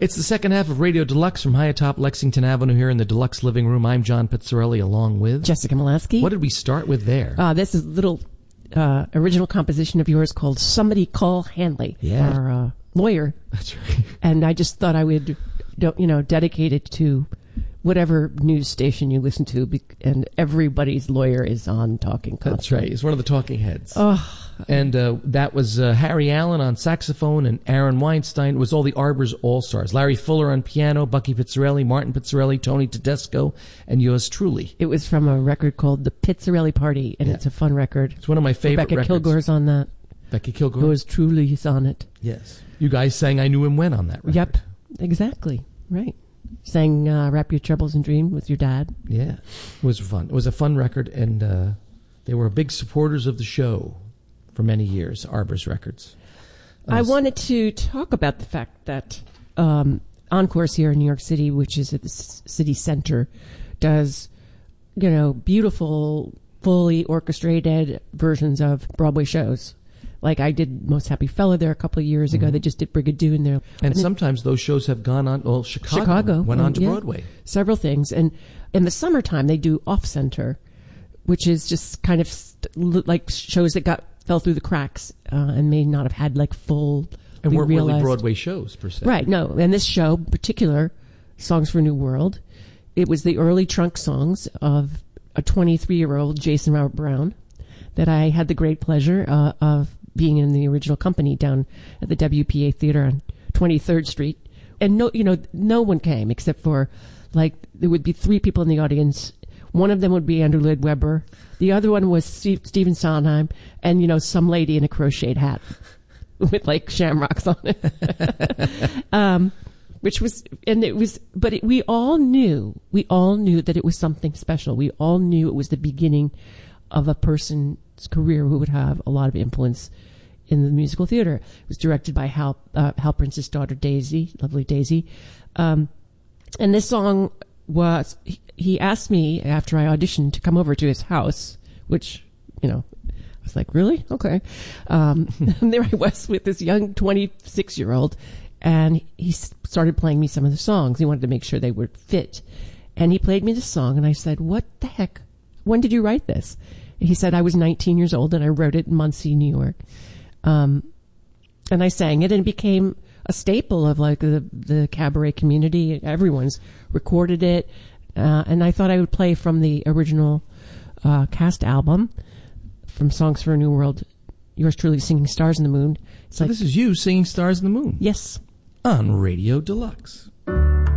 It's the second half of Radio Deluxe from high atop Lexington Avenue here in the Deluxe living room. I'm John Pizzarelli along with Jessica Molaski. What did we start with there? This is a little original composition of yours called Somebody Call Hanley, our lawyer. That's right. And I just thought I would, dedicate it to whatever news station you listen to, and everybody's lawyer is on Talking Constantly. That's right. He's one of the talking heads. Oh. And that was Harry Allen on saxophone and Aaron Weinstein. It was all the Arbors All-Stars. Larry Fuller on piano, Bucky Pizzarelli, Martin Pizzarelli, Tony Tedesco, and yours truly. It was from a record called The Pizzarelli Party, and it's a fun record. It's one of my favorite Rebecca records. Kilgore's on that. Becky Kilgore? Yours truly is on it. Yes. You guys sang I Knew Him When on that record. Yep, exactly. Right. Sang Wrap Your Troubles in Dream with your dad. Yeah. It was fun. It was a fun record, and they were big supporters of the show for many years, Arbors Records. I wanted to talk about the fact that Encores here in New York City, which is at the city center, does, beautiful, fully orchestrated versions of Broadway shows. Like I did Most Happy Fella there a couple of years ago. They just did Brigadoon there. And sometimes those shows have gone on, Chicago went on to Broadway. Several things. And in the summertime, they do Off Center, which is just kind of like shows that fell through the cracks and may not have had like full and weren't realized. Really Broadway shows per se. Right, no. And this show in particular, Songs for a New World, it was the early trunk songs of a 23-year-old Jason Robert Brown that I had the great pleasure of being in the original company down at the WPA Theater on 23rd Street. And no one came except for there would be three people in the audience. One of them would be Andrew Lloyd Webber. The other one was Stephen Sondheim, and some lady in a crocheted hat with shamrocks on it. We all knew that it was something special. We all knew it was the beginning of a person's career who would have a lot of influence in the musical theater. It was directed by Hal Prince's daughter, Daisy, lovely Daisy. And this song was, he asked me after I auditioned to come over to his house, which, I was like, really? Okay. And there I was with this young 26-year-old, and he started playing me some of the songs. He wanted to make sure they would fit. And he played me the song, and I said, what the heck? When did you write this? And he said, I was 19 years old, and I wrote it in Muncie, New York. And I sang it, and it became a staple of the cabaret community. Everyone's recorded it. And I thought I would play from the original cast album, from Songs for a New World, yours truly singing Stars in the Moon. So this is you singing Stars in the Moon? Yes. On Radio Deluxe.